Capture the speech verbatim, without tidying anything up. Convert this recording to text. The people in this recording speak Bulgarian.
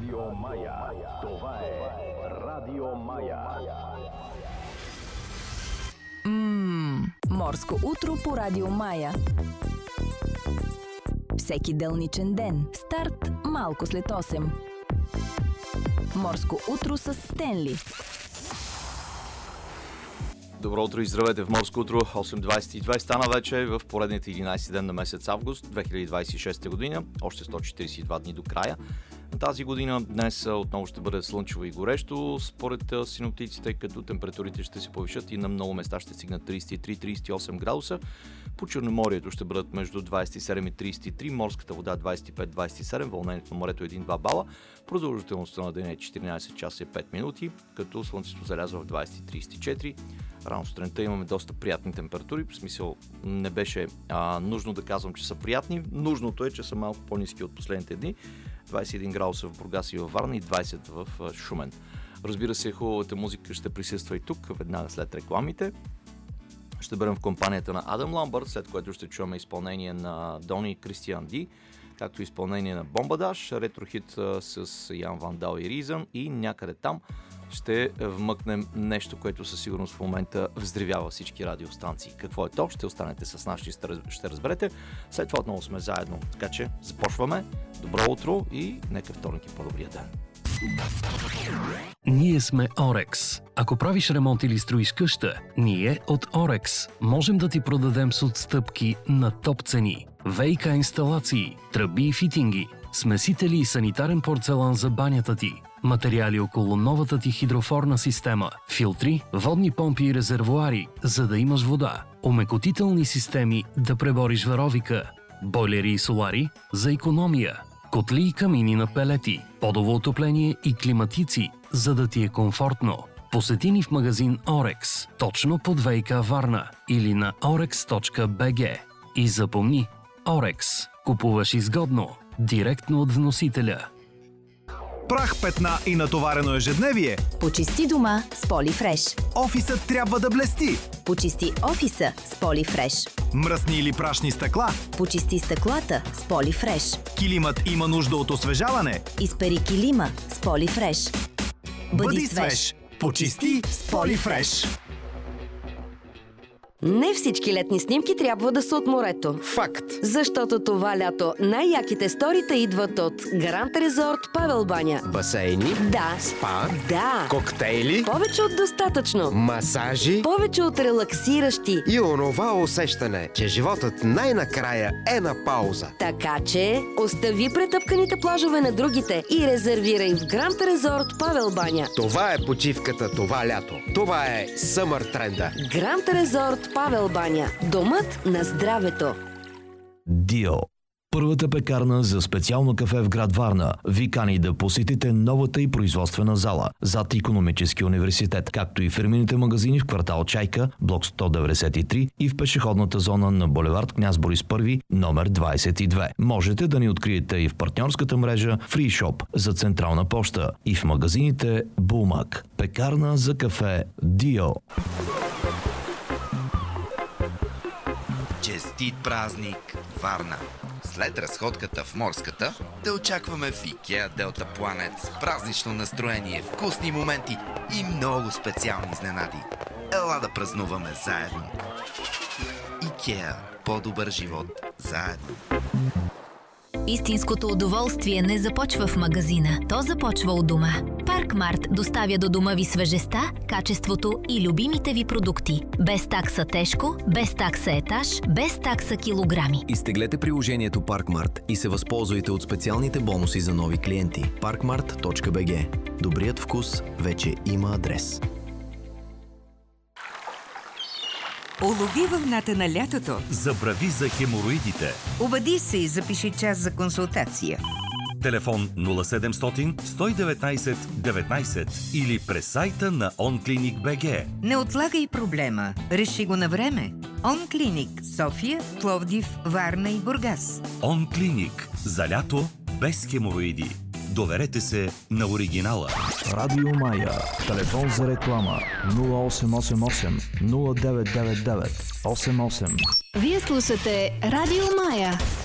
Радио Мая. Това е Радио Мая. Ммм, морско утро по Радио Мая. Всеки делничен ден. Старт малко след осем. Морско утро с Стенли. Добро утро и здравейте в Морско утро. осем двадесет и две стана вече в поредните единадесети ден на месец август две хиляди двадесет и шеста година. Още сто четиридесет и два дни до края. Тази година днес отново ще бъде слънчево и горещо, според синоптиците, като температурите ще се повишат и на много места ще стигнат тридесет и три до тридесет и осем градуса. По Черноморието ще бъдат между двадесет и седем и тридесет и три, морската вода двадесет и пет до двадесет и седем, вълнението на морето един до два бала, продължителността на деня е четиринадесет часа и пет минути, като слънцето залязва в двадесет и тридесет и четири. Рано сутринта имаме доста приятни температури, в смисъл не беше а, нужно да казвам, че са приятни, нужното е, че са малко по-ниски от последните дни. двадесет и един градуса в Бургас и във Варна и двадесет в Шумен. Разбира се, хубавата музика ще присъства и тук, веднага след рекламите. Ще бъдем в компанията на Адам Ламбърт, след което ще чуваме изпълнение на Дони и Кристиан Ди, както и изпълнение на Бомбадаш, ретрохит с Ян Вандал и Ризън, и някъде там ще вмъкнем нещо, което със сигурност в момента взривява всички радиостанции. Какво е то? Ще останете с нас, ще разберете. След това отново сме заедно. Така че започваме. Добро утро и нека вторник е по-добрия ден. Ние сме Орекс. Ако правиш ремонт или строиш къща, ние от Орекс можем да ти продадем с отстъпки на топ цени. ВиК инсталации, тръби и фитинги, смесители и санитарен порцелан за банята ти, материали около новата ти хидрофорна система, филтри, водни помпи и резервоари, за да имаш вода, омекотителни системи да пребориш варовика, бойлери и солари за икономия, котли и камини на пелети, подово отопление и климатици, за да ти е комфортно. Посети ни в магазин Орекс, точно под ВиК Варна, или на орекс точка би джи. И запомни, Орекс. Купуваш изгодно, директно от вносителя. Прах, петна и натоварено ежедневие. Почисти дома с Полифреш. Офисът трябва да блести. Почисти офиса с Полифреш. Мръсни или прашни стъкла. Почисти стъклата с Полифреш. Килимът има нужда от освежаване. Изпери килима с Полифреш. Бъди, Бъди свеж. Почисти с Полифреш. Не всички летни снимки трябва да са от морето. Факт! Защото това лято най-яките сторита идват от Гранд Резорт Павел баня. Басейни? Да. Спа? Да. Коктейли? Повече от достатъчно. Масажи? Повече от релаксиращи. И онова усещане, че животът най-накрая е на пауза. Така че остави претъпканите плажове на другите и резервирай в Гранд Резорт Павел баня. Това е почивката това лято. Това е съмър тренда. Гранд Резорт Павел баня. Домът на здравето. Дио. Първата пекарна за специално кафе в град Варна ви кани да посетите новата и производствена зала зад Икономически университет, както и фирмените магазини в квартал Чайка, блок сто деветдесет и три и в пешеходната зона на булевард Княз Борис първи, номер двадесет и две. Можете да ни откриете и в партньорската мрежа Free Shop за Централна поща и в магазините Булмак. Пекарна за кафе Дио. Честит празник, Варна! След разходката в морската, да очакваме в Икеа Делта Планет с празнично настроение, вкусни моменти и много специални изненади. Ела да празнуваме заедно! Икеа. По-добър живот заедно! Истинското удоволствие не започва в магазина, то започва у дома. Паркмарт доставя до дома ви свежестта, качеството и любимите ви продукти. Без такса тежко, без такса етаж, без такса килограми. Изтеглете приложението Паркмарт и се възползвайте от специалните бонуси за нови клиенти. паркмарт точка би джи. Добрият вкус вече има адрес. Улови вълната на лятото. Забрави за хемороидите. Обади се и запиши час за консултация. Телефон нула седемстотин сто и деветнадесет деветнадесет или през сайта на онклиник точка би джи. Не отлагай проблема. Реши го на време. Онклиник София, Пловдив, Варна и Бургас. Онклиник. За лято без хемороиди. Доверете се на оригинала. Радио Мая. Телефон за реклама нула осем осем осем нула девет девет девет осем осем. Вие слушате Радио Мая.